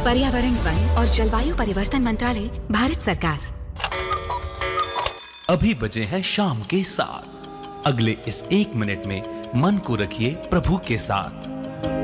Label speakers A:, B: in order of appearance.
A: पर्यावरण, वन और जलवायु परिवर्तन मंत्रालय, भारत सरकार।
B: अभी बजे हैं शाम के 7। अगले इस 1 मिनट में मन को रखिए प्रभु के साथ।